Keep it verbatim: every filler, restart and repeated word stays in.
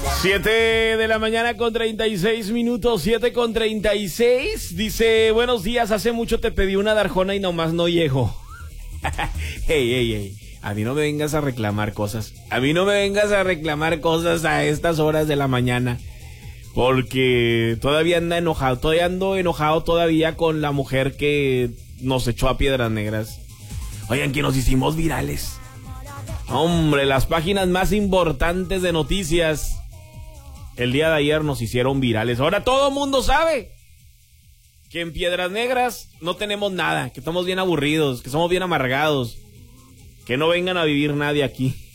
Siete de la mañana con treinta y seis minutos, siete con treinta y seis. Dice, buenos días, hace mucho te pedí una darjona y nomás no llego. Hey, hey, hey, a mí no me vengas a reclamar cosas. A mí no me vengas a reclamar cosas a estas horas de la mañana. Porque todavía anda enojado, todavía ando enojado todavía con la mujer que nos echó a Piedras Negras. Oigan, que nos hicimos virales. Hombre, las páginas más importantes de noticias el día de ayer nos hicieron virales. Ahora todo el mundo sabe que en Piedras Negras no tenemos nada, que estamos bien aburridos, que somos bien amargados, que no vengan a vivir nadie aquí.